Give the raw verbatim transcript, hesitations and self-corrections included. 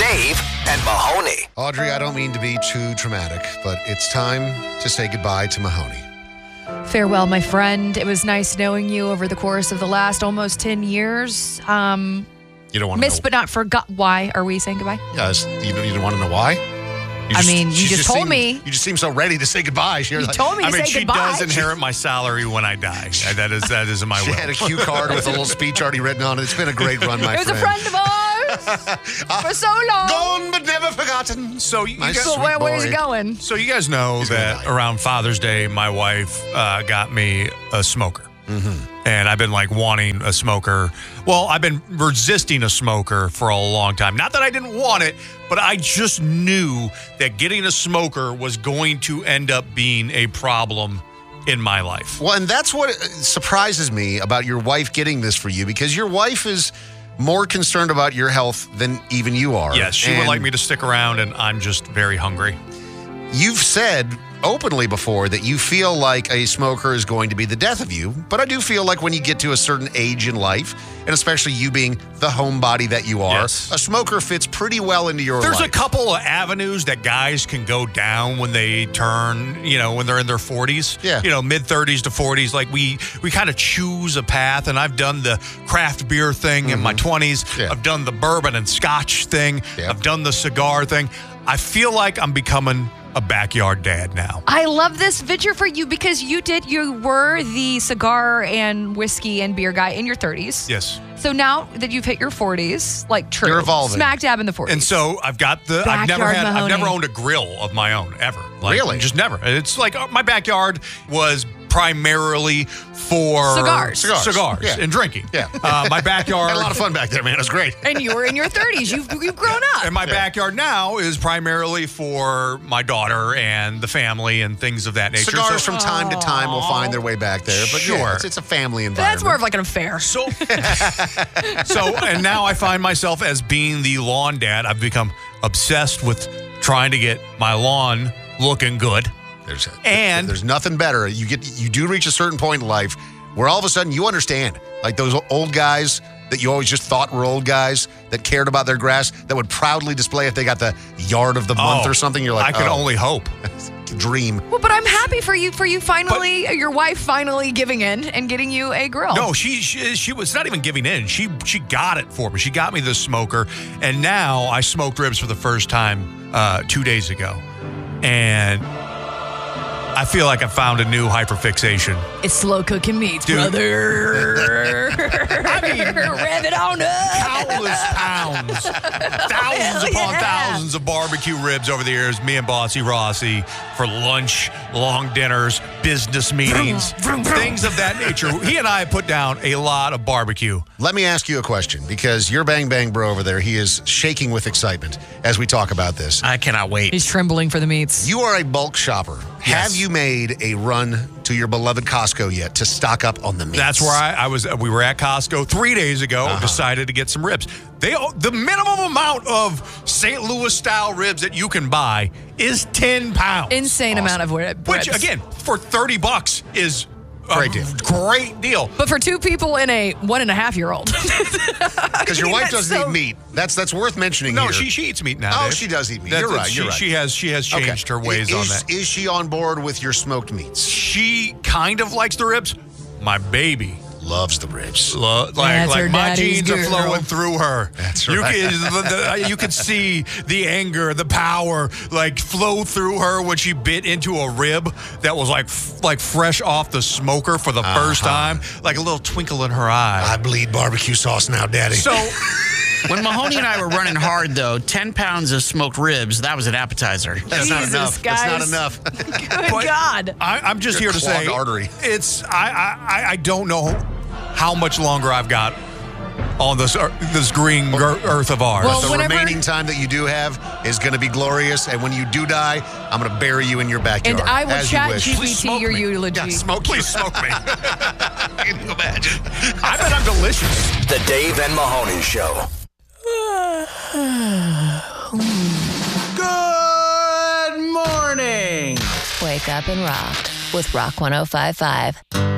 Dave and Mahoney. Audrey, I don't mean to be too dramatic, but it's time to say goodbye to Mahoney. Farewell, my friend. It was nice knowing you over the course of the last almost ten years. Um, You don't want to missed know. but not forgot. Why are we saying goodbye? Yes, you don't, you don't want to know why? You I mean, you she just told seemed- me. You just seem so ready to say goodbye. She was You like, told me I to mean, say she goodbye. does inherit my salary when I die. That is that is in my She will. had a cue card with a little speech already written on it. It's been a great run, my It was friend. a friend of ours for so long. Gone but never forgotten. So you My guys, sweet So where, where's boy. it going? so you guys know He's gonna that die. around Father's Day, my wife uh, got me a smoker. Mm-hmm. And I've been like wanting a smoker. Well, I've been resisting a smoker for a long time. Not that I didn't want it, but I just knew that getting a smoker was going to end up being a problem in my life. Well, and that's what surprises me about your wife getting this for you, because your wife is more concerned about your health than even you are. Yes, she would And like me to stick around, and I'm just very hungry. You've said openly before that you feel like a smoker is going to be the death of you, but I do feel like when you get to a certain age in life, and especially you being the homebody that you are, Yes. a smoker fits pretty well into your There's life. a couple of avenues that guys can go down when they turn, you know, when they're in their forties. Yeah. You know, mid thirties to forties. Like we we kind of choose a path, and I've done the craft beer thing in my twenties. Yeah. I've done the bourbon and scotch thing. Yep. I've done the cigar thing. I feel like I'm becoming a backyard dad now. I love this venture for you because you did, you were the cigar and whiskey and beer guy in your thirties. Yes. So now that you've hit your forties, like true. You're evolving. Smack dab in the forties. And so I've got the I've never Backyard had Mahoney. I've never owned a grill of my own ever. Like, Really? Just never. It's like uh, my backyard was primarily for Cigars. Cigars. cigars Yeah. and drinking. Yeah. Uh, my backyard Had a lot of fun back there, man. It was great. And you were in your thirties. You've, you've grown up. and my backyard now is primarily for my daughter and the family and things of that nature. Cigars So- from time to time will find their way back there, but yeah, Sure. it's, it's a family environment. That's more of like an affair. So, so, and now I find myself as being the lawn dad. I've become obsessed with trying to get my lawn looking good. There's And- there's nothing better. You get you do reach a certain point in life where all of a sudden you understand, like those old guys that you always just thought were old guys that cared about their grass, that would proudly display if they got the yard of the month Oh, or something. You're like, I can oh, only hope. dream. Well, but I'm happy for you, for you finally, your wife finally giving in and getting you a grill. No, she, she she was not even giving in. She she got it for me. She got me the smoker, and now I smoked ribs for the first time uh, two days ago, and I feel like I found a new hyperfixation. It's slow cooking meats, Dude. brother. I mean, rev it on up. Countless pounds, thousands Hell upon yeah. thousands of barbecue ribs over the years. Me and Bossy Rossi for lunch, long dinners, business meetings, things of that nature. He and I put down a lot of barbecue. Let me ask you a question, because your Bang Bang bro over there, he is shaking with excitement as we talk about this. I cannot wait. He's trembling for the meats. You are a bulk shopper. Yes. Have you made a run to your beloved Costco yet to stock up on the meats? That's where I, I was. We were at Costco three days ago. Uh-huh. Decided to get some ribs. They the minimum amount of Saint Louis style ribs that you can buy is ten pounds. Insane amount of rib- Which ribs. again, for thirty bucks is a Great deal. Great deal. But for two people and a one and a half year old. Because your wife That's doesn't so- eat meat. That's that's worth mentioning No, here. she she eats meat now. Oh, Dave. she does eat meat. That- You're that- right, She, you're right. she has she has Okay. changed her ways is, on that. Is she on board with your smoked meats? She kind of likes the ribs. My baby. Loves the ribs. Lo- like That's her like my daddy's genes are girl. flowing through her. That's you right. Can, the, the, you could see the anger, the power, like flow through her when she bit into a rib that was like f- like fresh off the smoker for the first Uh-huh. time, like a little twinkle in her eye. I bleed barbecue sauce now, Daddy. So When Mahoney and I were running hard, though, ten pounds of smoked ribs, that was an appetizer. that's not Jesus, enough. guys. That's not enough. Good But God. I, I'm just Your here to clogged say, artery. it's I, I I- I don't know how much longer I've got on this ear- this green gir- earth of ours. Well, the whenever- remaining time that you do have is going to be glorious, and when you do die, I'm going to bury you in your backyard. And I will as you chat wish. G P Please T smoke your me. eulogy. Yeah, smoke Please smoke me. Can you imagine? I bet I'm delicious. The Dave and Mahoney Show. Good morning. Wake up and rock with Rock one oh five point five.